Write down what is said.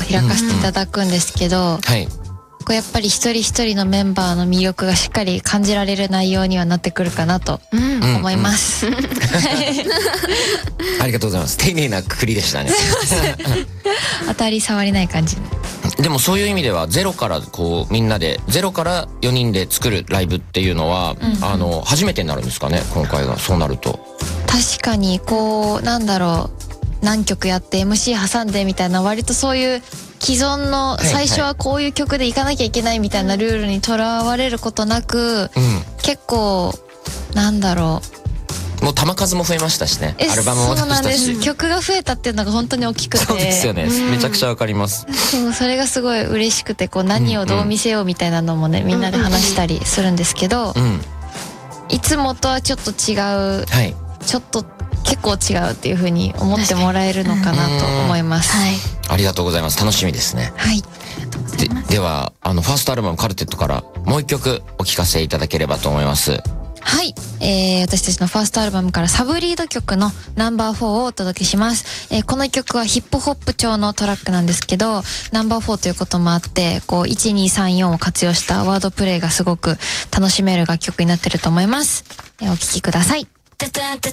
開かせていただくんですけど、 はい。 こうやっぱり一人一人のメンバーの魅力がしっかり感じられる内容にはなってくるかなと思います。 ありがとうございます。丁寧なくくりでしたね。 当たり障りない感じ。 でもそういう意味ではゼロからこうみんなでゼロから4人で作るライブっていうのは、初めてになるんですかね、今回が。そうなると確かにこうなんだろう、何曲やって MC 挟んでみたいな、割とそういう既存の最初はこういう曲でいかなきゃいけないみたいなルールにとらわれることなく、結構なんだろう、もう球数も増えましたしね。アルバムも出したし。そうなんです。 曲が増えたっていうのが本当に大きくて。 そうですよね。めちゃくちゃわかります。 そう、それがすごい嬉しくて、こう何をどう見せようみたいなのもね、みんなで話したりするんですけど、いつもとはちょっと違う、ちょっと結構違うっていう風に思ってもらえるのかなと思います。 ありがとうございます。楽しみですね。 はい。 ではファーストアルバムカルテットからもう一曲お聴かせいただければと思います。 はい、私たちのファーストアルバムからサブリード曲のナンバー4をお届けします。この曲はヒップホップ調のトラックなんですけど、ナンバー4ということもあって、こう1234を活用したワードプレイがすごく楽しめる楽曲になってると思います。お聴きください。